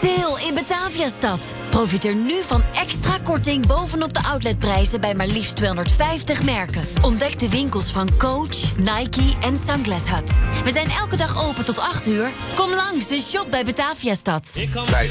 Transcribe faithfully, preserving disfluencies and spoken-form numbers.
Sale in Bataviastad. Profiteer nu van extra korting bovenop de outletprijzen bij maar liefst tweehonderdvijftig merken. Ontdek de winkels van Coach, Nike en Sunglass Hut. We zijn elke dag open tot acht uur. Kom langs en shop bij Bataviastad. Bij